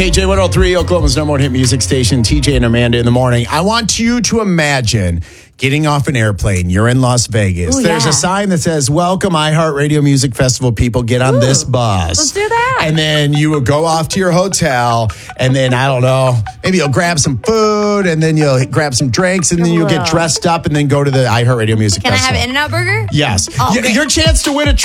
KJ 103, Oklahoma's number one hit music station, TJ and Amanda in the morning. I want you to imagine getting off an airplane. You're in Las Vegas. Ooh, There's yeah. a sign that says, welcome iHeartRadio Music Festival people. Get on this bus. Let's do that. And then you will go off to your hotel. And then, I don't know, maybe you'll grab some food. And then you'll grab some drinks. And then you'll get dressed up and then go to the iHeartRadio Music Can I Festival. have In-N-Out Burger? Yes. Oh, Your chance to win a